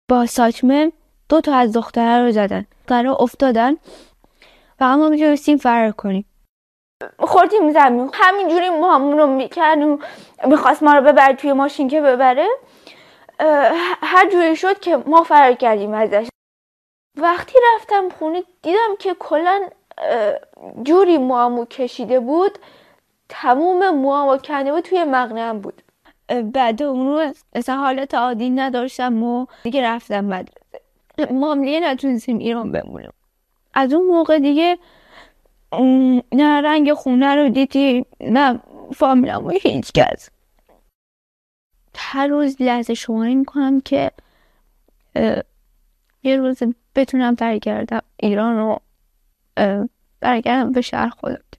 با ساچمه 2 تا از دختره رو زدن. دختره افتادن و ما میتونستیم فرار کنیم. خوردیم زمین، همینجوری ما همون رو میکردیم. میخواست ما رو ببره توی ماشین که ببره. هر جوری شد که ما فرار کردیم ازش. وقتی رفتم خونه دیدم که کلا جوری موامو کشیده بود، تموم موامو کنده بود، توی مغزم بود. بعد اون روز اصلا حالت عادی نداشتم و دیگه رفتم مدرسه. ما هم دیگه نتونستیم ایران بمونیم. از اون موقع دیگه نه رنگ خونه رو دیدی نه فامیلم و هیچ کس. هر روز لحظه شماری میکنم که یه روز بتونم برگردم ایران و برگردم به شهر خودم.